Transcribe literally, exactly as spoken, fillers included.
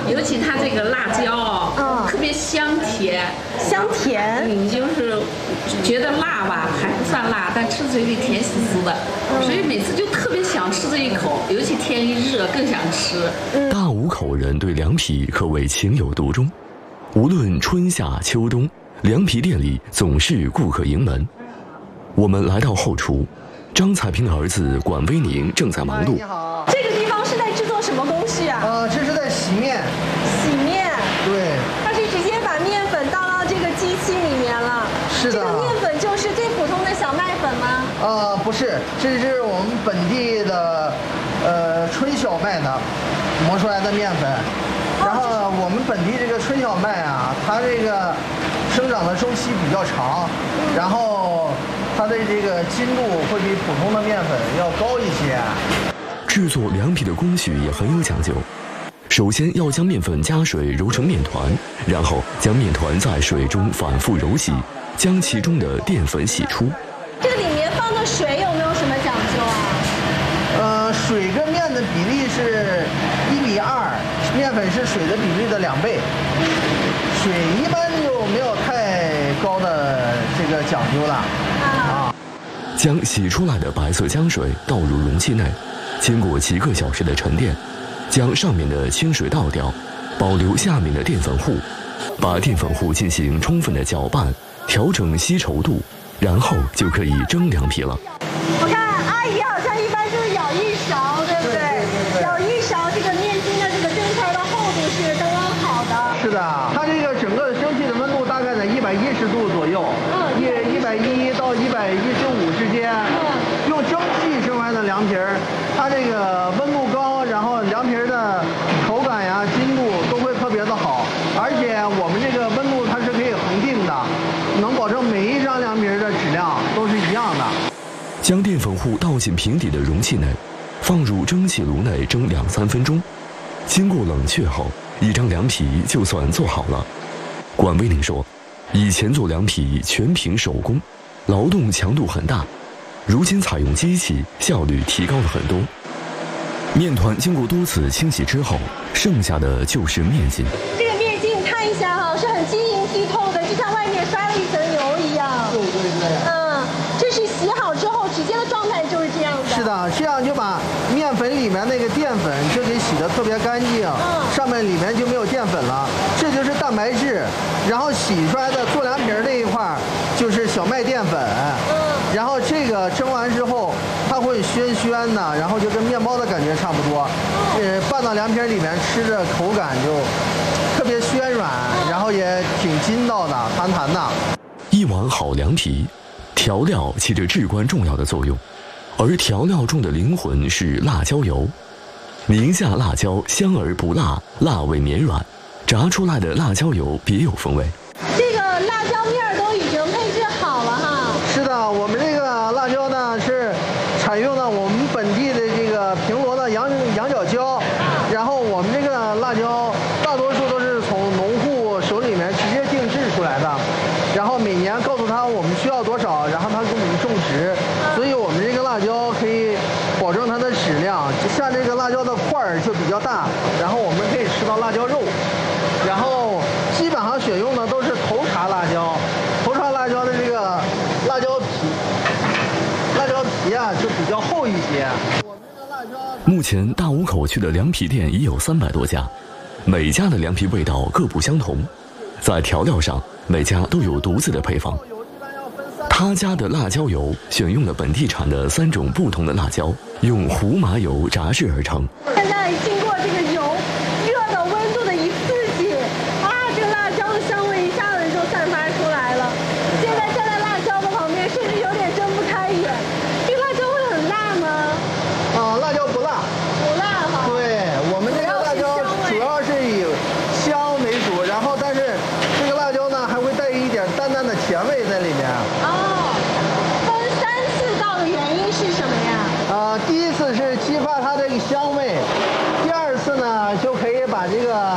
尤其它这个辣椒哦， 嗯特别香甜， 香甜。 你就是觉得辣吧，还不算辣，但吃嘴里甜丝丝的， 嗯、 所以每次就特别想吃这一口，尤其天一热更想吃。 嗯、 大五口人对凉皮可谓情有独钟，无论春夏秋冬，凉皮店里总是顾客盈门。我们来到后厨，张彩萍的儿子管威宁正在忙碌。 你好， 这个地方是在制作什么东西啊？ 呃，这是在洗面。 洗面。 对。 它是直接把面粉倒到这个机器里面了。 是的。 这个面粉就是最普通的小麦粉吗？ 呃，不是，这是我们本地的，呃，春小麦的磨出来的面粉。然后我们本地这个春小麦啊，它这个生长的周期比较长，然后它的这个筋度会比普通的面粉要高一些。 制作凉皮的工序也很有讲究，首先要将面粉加水揉成面团，然后将面团在水中反复揉洗，将其中的淀粉洗出。 这个里面放的水有没有什么讲究啊？ 呃，水跟面的比例是一比二，面粉是水的比例的两倍。水一般就没有太高的这个讲究了啊。 将洗出来的白色浆水倒入容器内，经过几个小时的沉淀，将上面的清水倒掉，保留下面的淀粉糊，把淀粉糊进行充分的搅拌，调整稀稠度，然后就可以蒸凉皮了。 我看阿姨好像一般就是舀一勺，对不对？ 对对对， 舀一勺，这个面筋的这个蒸出来的厚度是刚刚好的。 是的，它这个整个蒸汽的温度大概在一百一十度左右，一一百一到一百一十五之间。嗯，用蒸汽蒸出来的凉皮儿，它这个温度高，然后凉皮儿的口感呀、筋度都会特别的好，而且我们这个温度它是可以恒定的，能保证每一张凉皮儿的质量都是一样的。 将淀粉糊倒进平底的容器内，放入蒸汽炉内蒸两三分钟。经过冷却后，一张凉皮就算做好了。管威宁说，以前做凉皮全凭手工，劳动强度很大，如今采用机器，效率提高了很多。面团经过多次清洗之后，剩下的就是面筋。 这个面筋你看一下哈，是很晶莹剔透的，就像外面刷了一层油一样。 对对对。 嗯，这是洗好之后直接的状态就是这样的。 是的，这样就把面粉里面那个淀粉就给洗得特别干净，嗯，上面里面就没有淀粉了，这就是蛋白质。然后洗出来的做凉皮儿那一块就是小麦淀粉，嗯，然后这个蒸完之后它会暄暄的，然后就跟面包的感觉差不多，呃，拌到凉皮儿里面吃着口感就特别暄软，然后也挺筋道的，弹弹的。 一碗好凉皮，调料起着至关重要的作用，而调料中的灵魂是辣椒油。宁夏辣椒香而不辣，辣味绵软，炸出来的辣椒油别有风味。 这个辣椒面都已经配置好了哈。 是的，我们这个辣椒呢是采用了我们本地的这个平罗的羊羊角椒，然后我们这个辣椒大多数都是从农户手里面直接定制出来的，然后每年告诉他我们需要多少，然后他给我们种植，所以我们这个辣椒可以保证它的质量。像这个辣椒的块儿就比较大，然后我们可以吃到辣椒肉，然后基本上选用的都是头茬辣椒，头茬辣椒的这个辣椒皮，辣椒皮啊就比较厚一些。 目前大五口区的凉皮店已有三百多家，每家的凉皮味道各不相同，在调料上每家都有独自的配方。他家的辣椒油选用了本地产的三种不同的辣椒，用胡麻油炸制而成。 现在经过这个油热的温度的一刺激，啊，这个辣椒的香味一下子就散发出来了。现在站在辣椒的旁边，甚至有点睁不开眼。这个辣椒会很辣吗？ 啊，辣椒不辣， 不辣哈。 对，我们这个辣椒主要是以香为主，然后但是这个辣椒呢还会带一点淡淡的甜味在里面。 哦，分三次倒的原因是什么呀？ 啊，第一次是激发它这个香味，第二次呢就可以把这个